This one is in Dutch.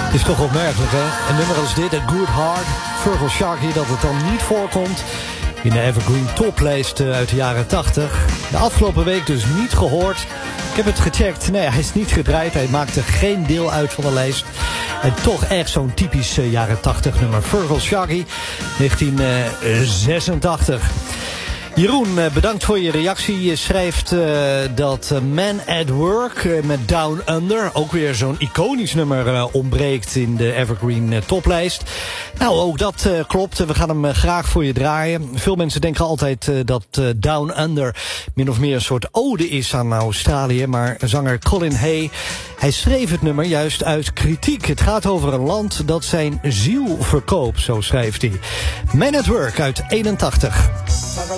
Het is toch opmerkelijk, hè? Een nummer als dit, A Good Heart, Virgil Sharkey, dat het dan niet voorkomt in de Evergreen toplijst uit de jaren 80. De afgelopen week dus niet gehoord. Ik heb het gecheckt. Nee, hij is niet gedraaid. Hij maakte geen deel uit van de lijst. En toch echt zo'n typisch jaren 80 nummer. Virgil Sharkey, 1986. Jeroen, bedankt voor je reactie. Je schrijft dat Man at Work met Down Under, ook weer zo'n iconisch nummer, ontbreekt in de Evergreen toplijst. Nou, ook dat klopt. We gaan hem graag voor je draaien. Veel mensen denken altijd dat Down Under min of meer een soort ode is aan Australië. Maar zanger Colin Hay, hij schreef het nummer juist uit kritiek. Het gaat over een land dat zijn ziel verkoopt, zo schrijft hij. Man at Work uit 81.